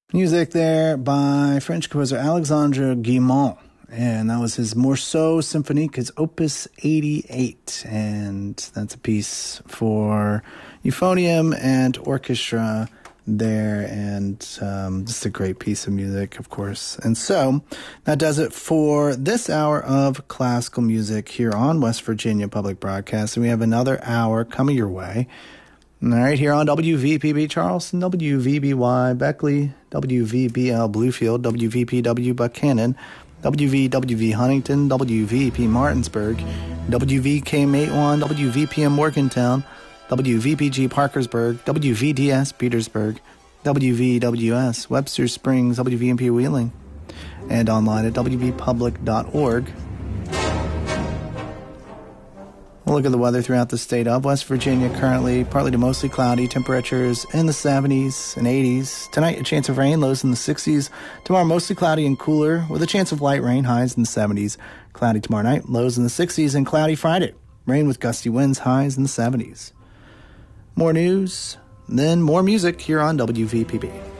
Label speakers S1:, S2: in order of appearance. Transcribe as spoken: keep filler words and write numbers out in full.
S1: Music there by French composer Alexandre Guilmant, and that was his Morceau Symphonique, his Opus eighty-eight, and that's a piece for euphonium and orchestra there, and um, just a great piece of music, of course. And so that does it for this hour of classical music here on West Virginia Public Broadcasting. We have another hour coming your way. All right, here on W V P B Charleston, W V B Y Beckley, W V B L Bluefield, W V P W Buchanan, W V W V Huntington, W V P Martinsburg, W V K Matewan, W V P M Morgantown, W V P G Parkersburg, W V D S Petersburg, W V W S Webster Springs, W V M P Wheeling, and online at w v public dot org. We'll look at the weather throughout the state of West Virginia. Currently, partly to mostly cloudy. Temperatures in the seventies and eighties. Tonight, a chance of rain, lows in the sixties. Tomorrow, mostly cloudy and cooler, with a chance of light rain, highs in the seventies. Cloudy tomorrow night, lows in the sixties, and cloudy Friday. Rain with gusty winds, highs in the seventies. More news, then more music here on W V P B.